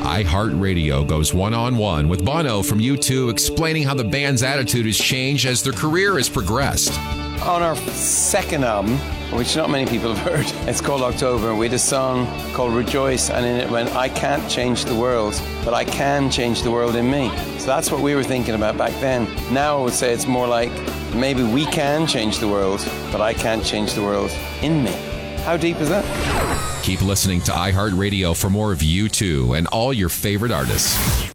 iHeartRadio goes one-on-one with Bono from U2, explaining how the band's attitude has changed as their career has progressed. On our second album, which not many people have heard, it's called October, we had a song called Rejoice, and in it went, I can't change the world, but I can change the world in me. So that's what we were thinking about back then. Now I would say it's more like, maybe we can change the world, but I can't change the world in me. How deep is that? Keep listening to iHeartRadio for more of U2 and all your favorite artists.